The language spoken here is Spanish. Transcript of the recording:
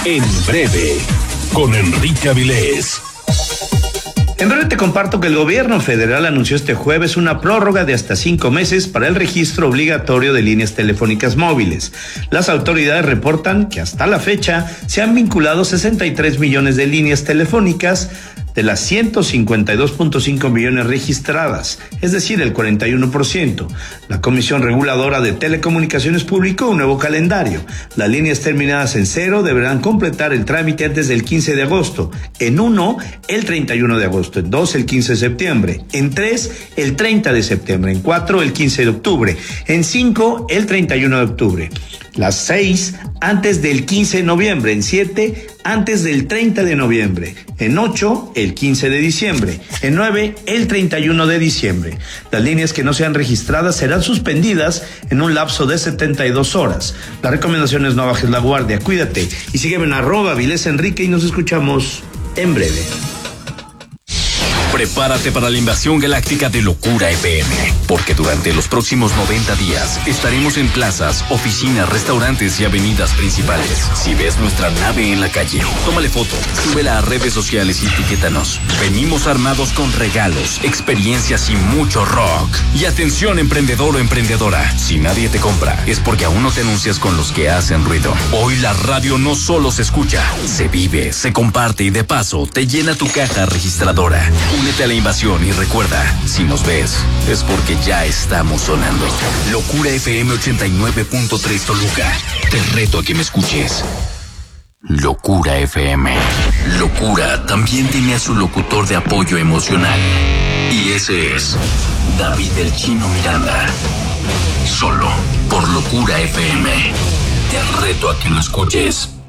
En breve, con Enrique Avilés. En breve te comparto que el gobierno federal anunció este jueves una prórroga de hasta 5 meses para el registro obligatorio de líneas telefónicas móviles. Las autoridades reportan que hasta la fecha se han vinculado 63 millones de líneas telefónicas de las 152.5 millones registradas, es decir, el 41%. La Comisión Reguladora de Telecomunicaciones publicó un nuevo calendario. Las líneas terminadas en 0 deberán completar el trámite antes del 15 de agosto, en 1 el 31 de agosto, en 2 el 15 de septiembre, en 3 el 30 de septiembre, en 4 el 15 de octubre, en 5 el 31 de octubre. Las 6 antes del 15 de noviembre, en 7 antes del 30 de noviembre, en 8 el 15 de diciembre, en 9 el 31 de diciembre. Las líneas que no sean registradas serán suspendidas en un lapso de 72 horas. La recomendación es no bajes la guardia, cuídate y sígueme en @VilésEnrique y nos escuchamos en breve. Prepárate para la invasión galáctica de Locura FM, porque durante los próximos 90 días estaremos en plazas, oficinas, restaurantes y avenidas principales. Si ves nuestra nave en la calle, tómale foto, súbela a redes sociales y etiquétanos. Venimos armados con regalos, experiencias y mucho rock. Y atención, emprendedor o emprendedora, si nadie te compra, es porque aún no te anuncias con los que hacen ruido. Hoy la radio no solo se escucha, se vive, se comparte y de paso te llena tu caja registradora. Únete a la invasión y recuerda, si nos ves, es porque ya estamos sonando. Locura FM 89.3 Toluca. Te reto a que me escuches. Locura FM. Locura también tiene a su locutor de apoyo emocional. Y ese es David el Chino Miranda. Solo por Locura FM. Te reto a que lo escuches.